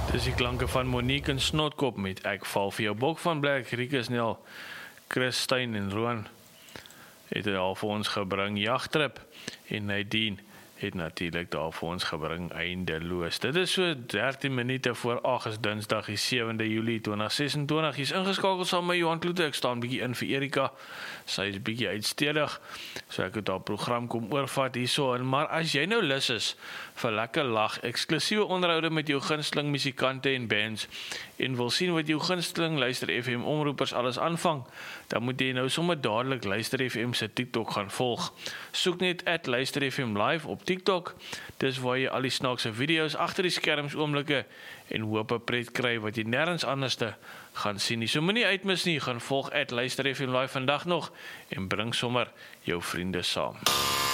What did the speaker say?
Dis die klanke van Monique en Snotkop met Ek val vir jou bok van Black Rikus Nel, Chris Stein en Roan het al vir ons gebring Jagtrip en Nadine het natuurlik daar vir ons gebring Eindeloos. Dit is so 13 minute voor 8 is Dinsdag die 7de Julie 2026. Jy's ingeskakeld saam met Johan Kloete. Ek staan bietjie in vir Erika. Sy is bietjie uitstedig, so ek het haar program kom oorvat hierso. Maar as jy nou lus is vir lekker lag, eksklusiewe onderhoude met jou gunsteling musikante en bands en wil sien wat jou gunsteling Luister FM omroepers alles aanvang, dan moet jy nou sommer dadelik Luister FM se TikTok gaan volg. Soek net @Luister FM live op TikTok. Dis waar jy al die snaakse video's agter die skerms oomblikke en hoop 'n pret kry wat jy nêrens anderste gaan sien nie. So moenie uitmis nie, gaan volg @Luister FM live vandag nog en bring sommer jou vriende saam.